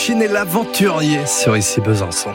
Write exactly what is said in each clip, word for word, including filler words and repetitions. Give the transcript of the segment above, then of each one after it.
Chine et l'aventurier sur Ici Besançon.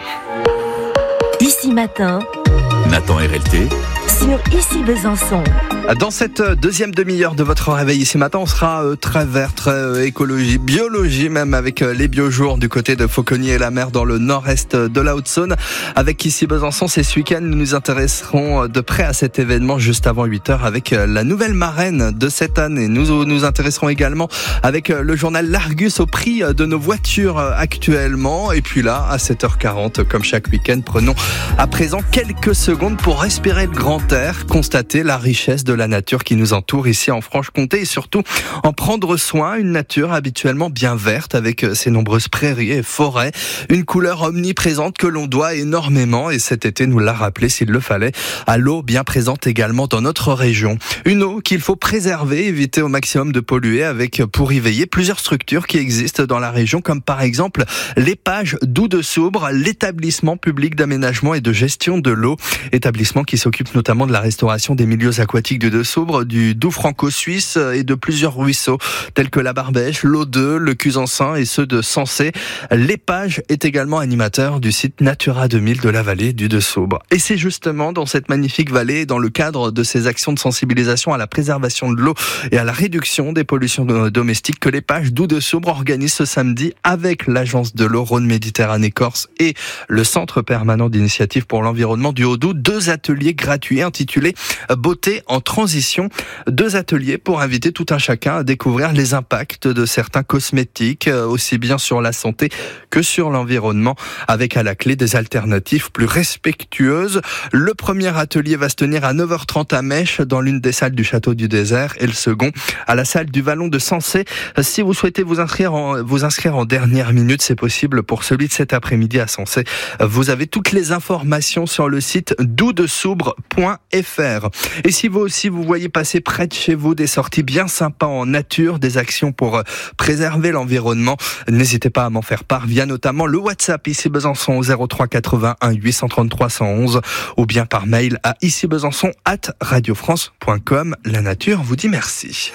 Ici Matin, Nathan R L T sur Ici Besançon. Dans cette deuxième demi-heure de votre réveil ici matin, on sera très vert, très écologie, biologie même, avec les biojours du côté de Fauconnier et la mer dans le nord-est de la Haute-Saône. Avec Ici Besançon, c'est ce week-end, nous nous intéresserons de près à cet événement juste avant huit heures avec la nouvelle marraine de cette année. Nous nous intéresserons également avec le journal L'Argus au prix de nos voitures actuellement. Et puis là, à sept heures quarante, comme chaque week-end, prenons à présent quelques secondes pour respirer le grand air, constater la richesse de la nature qui nous entoure ici en Franche-Comté et surtout en prendre soin, une nature habituellement bien verte avec ses nombreuses prairies et forêts, une couleur omniprésente que l'on doit énormément, et cet été nous l'a rappelé s'il le fallait, à l'eau bien présente également dans notre région. Une eau qu'il faut préserver, éviter au maximum de polluer avec, pour y veiller, plusieurs structures qui existent dans la région comme par exemple l'Épage d'Oudesoubre, l'établissement public d'aménagement et de gestion de l'eau, établissement qui s'occupe notamment de la restauration des milieux aquatiques de Desoubre, du Doubs franco-suisse et de plusieurs ruisseaux tels que la Barbèche, l'Audeux, le Cusançin et ceux de Sensé. L'Épage est également animateur du site Natura deux mille de la vallée du Desoubre. Et c'est justement dans cette magnifique vallée, dans le cadre de ces actions de sensibilisation à la préservation de l'eau et à la réduction des pollutions domestiques, que l'Épage d'Oudesoubre organise ce samedi avec l'agence de l'eau Rhône-Méditerranée-Corse et le Centre permanent d'initiative pour l'environnement du Haut-Doubs deux ateliers gratuits intitulés Beauté en transition, deux ateliers pour inviter tout un chacun à découvrir les impacts de certains cosmétiques, aussi bien sur la santé que sur l'environnement, avec à la clé des alternatives plus respectueuses. Le premier atelier va se tenir à neuf heures trente à Mèche, dans l'une des salles du Château du Désert, et le second à la salle du Vallon de Sensé. Si vous souhaitez vous inscrire en, vous inscrire en dernière minute, c'est possible pour celui de cet après-midi à Sensé. Vous avez toutes les informations sur le site doudesoubre point f r. Et si vous aussi vous voyez passer près de chez vous des sorties bien sympas en nature, des actions pour préserver l'environnement, n'hésitez pas à m'en faire part via notamment le WhatsApp Ici Besançon au zéro trois quatre-vingt-un huit cent trente-trois cent onze ou bien par mail à icibesançon arobase radiofrance point com. La nature vous dit merci.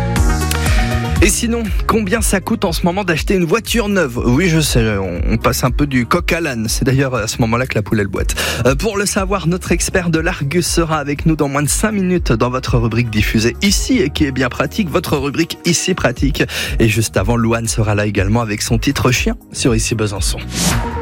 Et sinon, combien ça coûte en ce moment d'acheter une voiture neuve ? Oui, je sais, on passe un peu du coq à l'âne. C'est d'ailleurs à ce moment-là que la poule elle boite. Euh, pour le savoir, notre expert de l'Argus sera avec nous dans moins de cinq minutes dans votre rubrique diffusée ici et qui est bien pratique, votre rubrique Ici pratique. Et juste avant, Louane sera là également avec son titre Chien sur Ici Besançon.